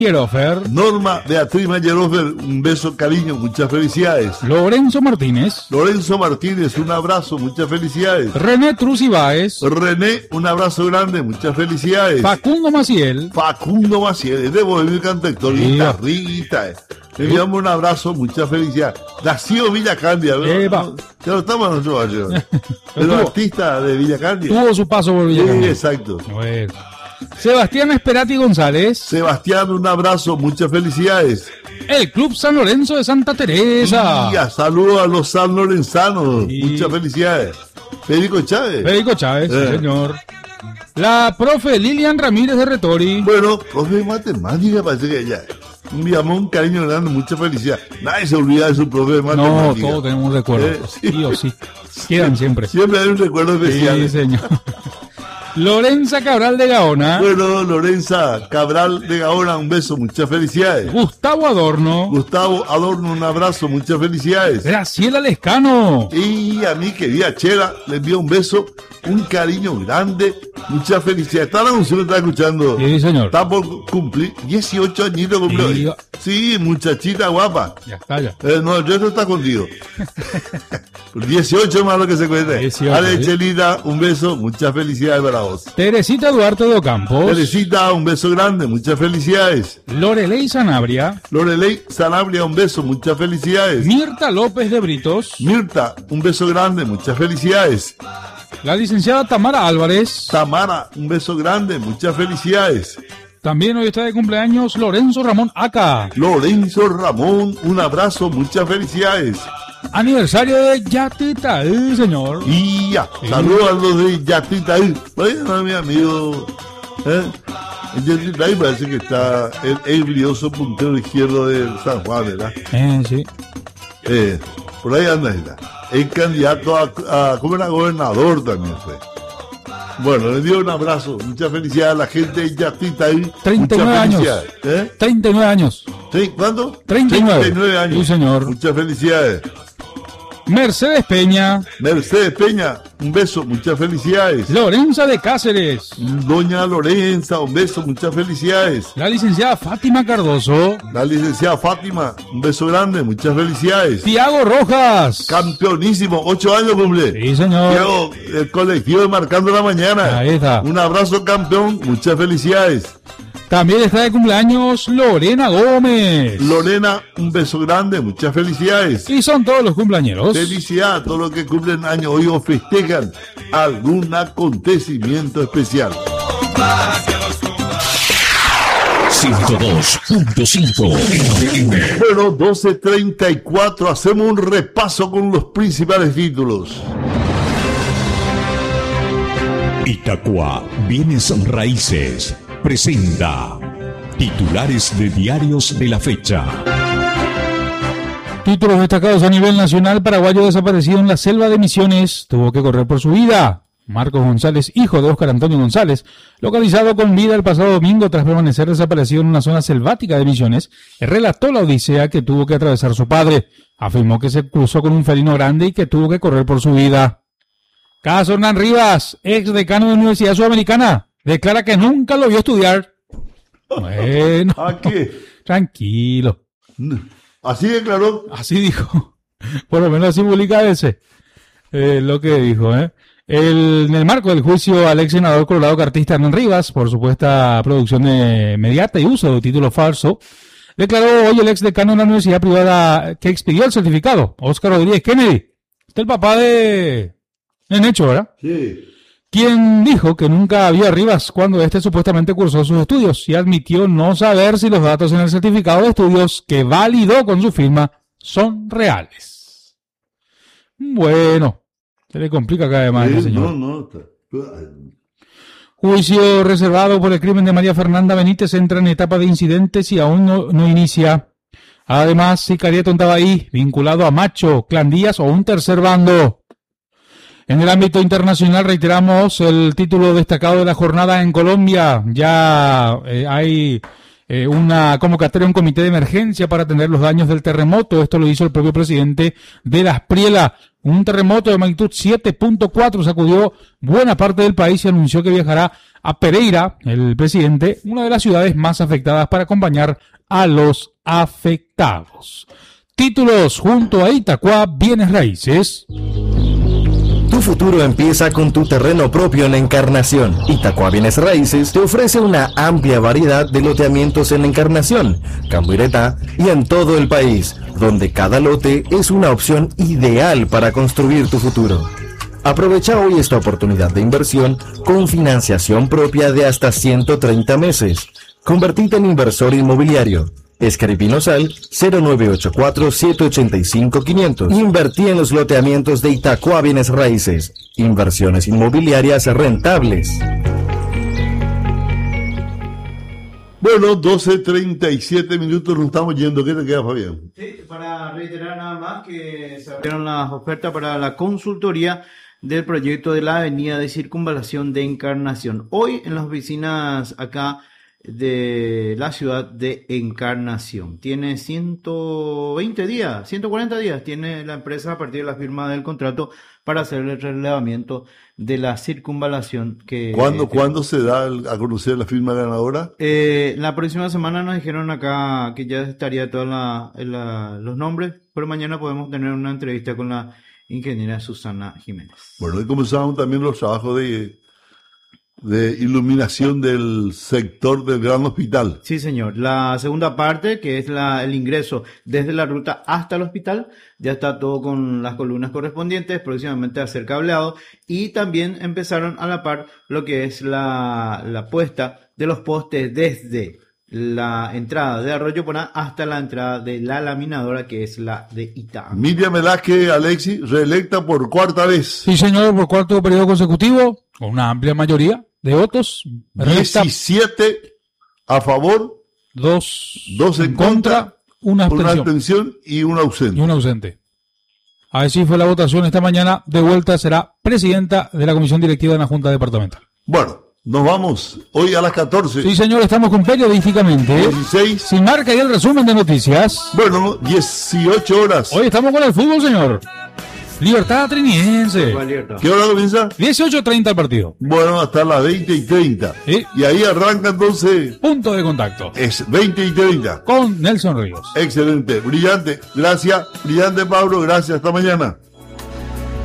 Yerofer. Norma Beatriz Mayerofer, un beso, cariño, muchas felicidades. Lorenzo Martínez. Lorenzo Martínez, un abrazo, muchas felicidades. René Truz Ibáez. René, un abrazo grande, muchas felicidades. Facundo Maciel. Facundo Maciel, es de Bohemio Cantautor, guitarrista. Le enviamos un abrazo, muchas felicidades. Nació Villa Candia, ¿verdad? Ya no estamos en nuestro barrio. Pero artista de Villa Candia. Tuvo su paso por Villa Candia. Sí, exacto. Bueno. Sebastián Esperati González. Sebastián, un abrazo, muchas felicidades. El Club San Lorenzo de Santa Teresa. Saludos a los san lorenzanos, muchas felicidades. Federico Chávez. Federico Chávez, sí, señor. La profe Lilian Ramírez de Retori. Bueno, profe de matemática, parece que ella enviamos un cariño grande, mucha felicidad. Nadie se olvida de su profe de matemática. No, todos tenemos un recuerdo. Sí o sí. Quedan siempre. Siempre hay un recuerdo especial. Sí, señor. Lorenza Cabral de Gaona. Bueno, Lorenza Cabral de Gaona, un beso, muchas felicidades. Gustavo Adorno. Gustavo Adorno, un abrazo, muchas felicidades. Graciela Lescano. Y a mí, querida Chela, le envío un beso, un cariño grande, muchas felicidades. Está la función, está escuchando. Sí, señor. Está por cumplir 18 añitos cumple hoy. Sí, muchachita guapa. Ya está, ya. No, el resto está contigo. 18 más lo que se cuente. 18, Dale, ¿sí? Chelita, un beso, muchas felicidades para vos. Teresita Duarte de Ocampos. Teresita, un beso grande, muchas felicidades. Lorelei Sanabria. Lorelei Sanabria, un beso, muchas felicidades. Mirta López de Britos. Mirta, un beso grande, muchas felicidades. La licenciada Tamara Álvarez. Tamara, un beso grande, muchas felicidades. También hoy está de cumpleaños Lorenzo Ramón Aca. Lorenzo Ramón, un abrazo, muchas felicidades. Aniversario de Yatita, señor. Y ya, saludos a los de Yatita. Bueno, mi amigo. En Yatita parece que está el brioso puntero izquierdo de San Juan, ¿verdad? Sí. Por ahí anda, el candidato a como era gobernador también fue. Bueno, le dio un abrazo, muchas felicidades a la gente de Yatita ahí. 39 años. 39 años. ¿Sí? ¿Cuánto? 39 años. Sí, señor. Muchas felicidades. Mercedes Peña. Mercedes Peña, un beso, muchas felicidades. Lorenza de Cáceres. Doña Lorenza, un beso, muchas felicidades. La licenciada Fátima Cardoso. La licenciada Fátima, un beso grande, muchas felicidades. Tiago Rojas. Campeonísimo, 8 años cumple. Sí, señor. Tiago, el colectivo de Marcando la Mañana. Ahí está. Un abrazo, campeón, muchas felicidades. También está de cumpleaños Lorena Gómez. Lorena, un beso grande, muchas felicidades. Y son todos los cumpleaños. Felicidad a todos los que cumplen años hoy o festejan algún acontecimiento especial. 102.5. Bueno, 12:34, hacemos un repaso con los principales títulos. Itacua Bienes Raíces presenta titulares de diarios de la fecha. Títulos destacados a nivel nacional. Paraguayo desaparecido en la selva de Misiones tuvo que correr por su vida. Marcos González, hijo de Óscar Antonio González, localizado con vida el pasado domingo tras permanecer desaparecido en una zona selvática de Misiones, relató la odisea que tuvo que atravesar su padre. Afirmó que se cruzó con un felino grande y que tuvo que correr por su vida. Caso Hernán Rivas, ex decano de la Universidad Sudamericana, declara que nunca lo vio estudiar. Bueno, ¿A qué? Tranquilo. ¿Así declaró? Así dijo. Por lo menos así publica ese. Lo que dijo, en el marco del juicio al ex senador colorado cartista Hernán Rivas por supuesta producción mediata y uso de título falso, declaró hoy el ex decano de la universidad privada que expidió el certificado, Óscar Rodríguez Kennedy. Este es el papá de Nenecho, ¿verdad? Sí. Quien dijo que nunca vio a Rivas cuando éste supuestamente cursó sus estudios y admitió no saber si los datos en el certificado de estudios que validó con su firma son reales. Bueno, se le complica cada vez más, señor. Juicio reservado por el crimen de María Fernanda Benítez entra en etapa de incidentes y aún no inicia. Además, sicariato en Tabaí, vinculado a Macho, Clan Díaz o un tercer bando. En el ámbito internacional reiteramos el título destacado de la jornada en Colombia. Ya hay una convocatoria, un comité de emergencia para atender los daños del terremoto. Esto lo hizo el propio presidente de la Espriela. Un terremoto de magnitud 7.4 sacudió buena parte del país y anunció que viajará a Pereira, el presidente, una de las ciudades más afectadas, para acompañar a los afectados. Títulos junto a Itaqua Bienes Raíces. Tu futuro empieza con tu terreno propio en Encarnación. Itaqua Bienes Raíces te ofrece una amplia variedad de loteamientos en Encarnación, Cambuireta y en todo el país, donde cada lote es una opción ideal para construir tu futuro. Aprovecha hoy esta oportunidad de inversión con financiación propia de hasta 130 meses. Convertite en inversor inmobiliario. Escribinos al 0984-785-500. Invertí en los loteamientos de Itaqua Bienes Raíces. Inversiones inmobiliarias rentables. Bueno, 12:37 minutos, nos estamos yendo. ¿Qué te queda, Fabián? Sí, para reiterar nada más que se abrieron las ofertas para la consultoría del proyecto de la avenida de circunvalación de Encarnación. Hoy en las oficinas acá de la ciudad de Encarnación. Tiene 120 días, 140 días tiene la empresa a partir de la firma del contrato para hacer el relevamiento de la circunvalación. ¿Cuándo se da a conocer la firma ganadora? La próxima semana nos dijeron acá que ya estaría todos los nombres, pero mañana podemos tener una entrevista con la ingeniera Susana Jiménez. Bueno, hoy comenzamos también los trabajos de iluminación del sector del Gran Hospital. Sí, señor. La segunda parte, que es el ingreso desde la ruta hasta el hospital, ya está todo con las columnas correspondientes, próximamente a ser cableado, y también empezaron a la par lo que es la puesta de los postes desde la entrada de Arroyo Porá hasta la entrada de la laminadora, que es la de Ita. Miriam Velázquez, Alexis, reelecta por cuarta vez. Sí, señor, por cuarto periodo consecutivo, con una amplia mayoría de votos. 17 a favor, 2 en contra, una abstención y un ausente. Así fue la votación esta mañana. De vuelta será presidenta de la comisión directiva de la Junta Departamental. Bueno, nos vamos hoy a las 14. Sí, señor, estamos con Periodísticamente. 16. Sin marca y el resumen de noticias. Bueno, 18 horas. Hoy estamos con el fútbol, señor. Libertad Triniense. ¿Qué hora comienza? 18:30 el partido. Bueno, hasta las 20:30. ¿Sí? Y ahí arranca entonces. Punto de contacto. Es 20:30. Con Nelson Ríos. Excelente, brillante. Gracias, brillante Pablo. Gracias, hasta mañana.